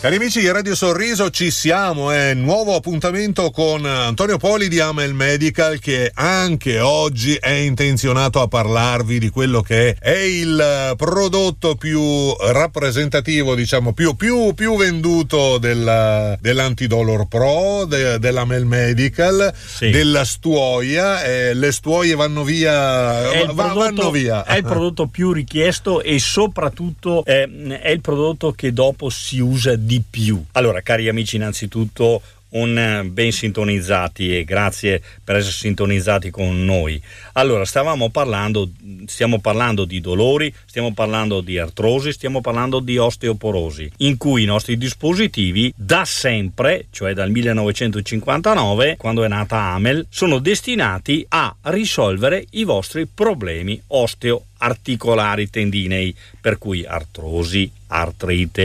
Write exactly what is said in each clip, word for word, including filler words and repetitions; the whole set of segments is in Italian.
Cari amici di Radio Sorriso, ci siamo, è nuovo appuntamento con Antonio Poli di Amel Medical, che anche oggi è intenzionato a parlarvi di quello che è il prodotto più rappresentativo, diciamo più, più, più venduto della, dell'Antidolor Pro, de, dell'Amel Medical, sì. della Stuoia. Eh, le Stuoie vanno via, è il va, prodotto, vanno via. È il prodotto più richiesto e soprattutto è, è il prodotto che dopo si usa di più. Allora, cari amici, innanzitutto un ben sintonizzati e grazie per essere sintonizzati con noi. Allora, stavamo parlando, stiamo parlando di dolori, stiamo parlando di artrosi, stiamo parlando di osteoporosi, in cui i nostri dispositivi da sempre, cioè dal millenovecentocinquantanove, quando è nata Amel, sono destinati a risolvere i vostri problemi osteoarticolari tendinei, per cui artrosi, artrite,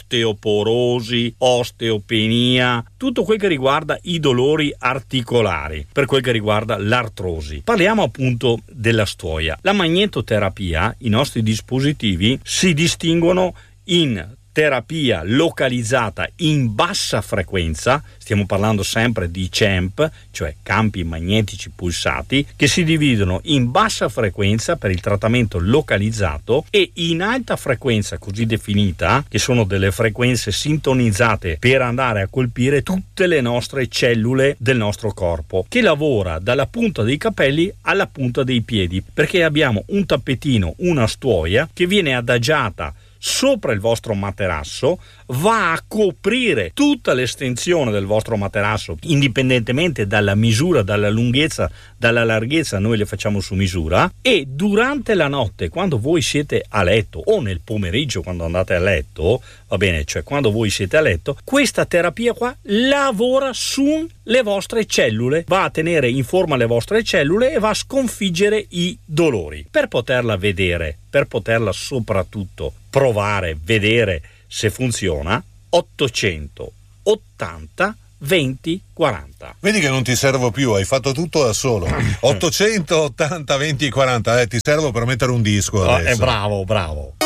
osteoporosi, osteopenia, tutto quel che riguarda i dolori articolari, per quel che riguarda l'artrosi. Parliamo appunto della stuoia. La magnetoterapia, i nostri dispositivi si distinguono in terapia localizzata in bassa frequenza, stiamo parlando sempre di C E M P, cioè campi magnetici pulsati, che si dividono in bassa frequenza per il trattamento localizzato e in alta frequenza così definita, che sono delle frequenze sintonizzate per andare a colpire tutte le nostre cellule del nostro corpo, che lavora dalla punta dei capelli alla punta dei piedi, perché abbiamo un tappetino, una stuoia che viene adagiata sopra il vostro materasso, va a coprire tutta l'estensione del vostro materasso, indipendentemente dalla misura, dalla lunghezza, dalla larghezza, noi le facciamo su misura, e durante la notte, quando voi siete a letto, o nel pomeriggio quando andate a letto, va bene, cioè quando voi siete a letto, questa terapia qua lavora sulle vostre cellule, va a tenere in forma le vostre cellule e va a sconfiggere i dolori. Per poterla vedere, per poterla soprattutto provare, vedere se funziona, ottocentottanta venti quaranta. Vedi che non ti servo più, hai fatto tutto da solo. ottocentottanta venti quaranta, eh, ti servo per mettere un disco adesso. Oh, è bravo, bravo.